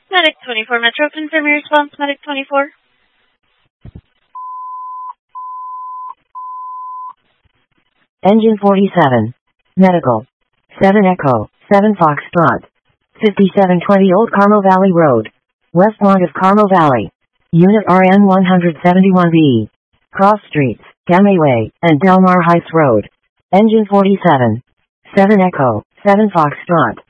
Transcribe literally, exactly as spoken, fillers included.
Medic twenty-four Metro, confirm your response, Medic twenty-four. Engine forty-seven. Medical. seven Echo, seven Foxtrot. fifty-seven twenty Old Carmel Valley Road. Westmont of Carmel Valley. Unit R N one seventy-one B. Cross Streets, Gamay Way, and Delmar Heights Road. Engine forty-seven. seven Echo, seven Foxtrot.